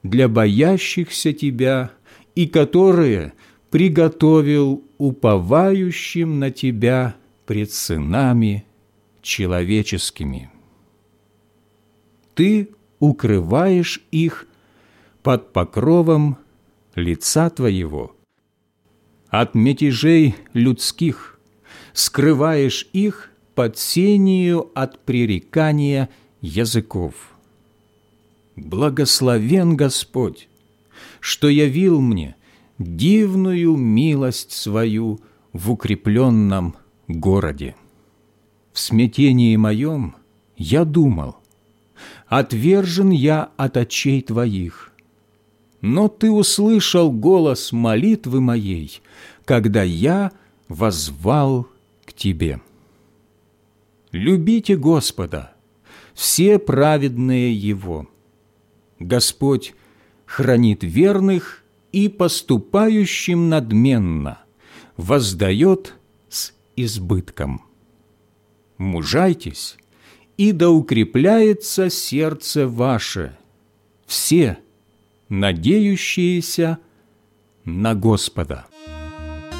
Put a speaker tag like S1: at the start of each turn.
S1: для боящихся Тебя и которые приготовил уповающим на Тебя пред сынами человеческими. Ты укрываешь их под покровом лица Твоего, от мятежей людских, скрываешь их под сению от пререкания языков. Благословен Господь, что явил мне дивную милость свою в укрепленном городе. В смятении моем я думал: отвержен я от очей Твоих. Но Ты услышал голос молитвы моей, когда я воззвал к Тебе. Любите Господа, все праведные Его. Господь хранит верных и поступающим надменно воздает с избытком. Мужайтесь, и да укрепляется сердце ваше, все, надеющиеся на Господа.